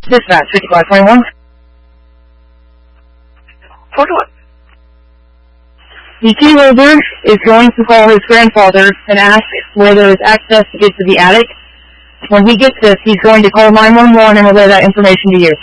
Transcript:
Dispatch 5521. For what? The key holder is going to call his grandfather and ask where there is access to get to the attic. When he gets this, he's going to call 911 and relay that information to you.